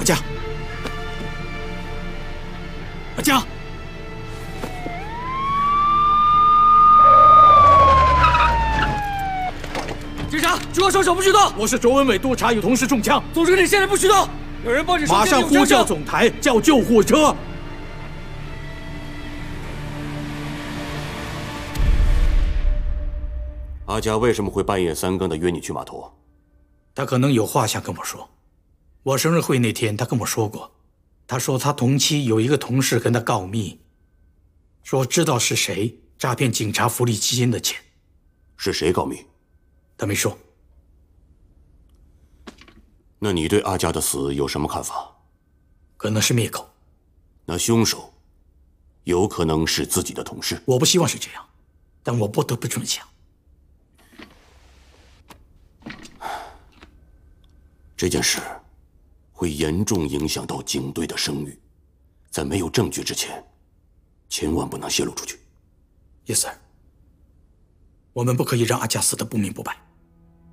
佳，阿佳， 警察，主要上手不许动！ 我是卓文伟督察，有同事中枪， 总经理现在不许动！有人报警， 马上呼叫总台，叫救护车。 阿佳为什么会半夜3更的约你去码头？ 他可能有话想跟我说。我生日会那天，他跟我说过，他说他同期有一个同事跟他告密，说知道是谁诈骗警察福利基金的钱。 是谁告密？ 他没说。 那你对阿佳的死有什么看法？ 可能是灭口。 那凶手有可能是自己的同事。 我不希望是这样，但我不得不这么想。 这件事会严重影响到警队的声誉，在没有证据之前，千万不能泄露出去。 Yes, sir。我们不可以让阿佳死得不明不白。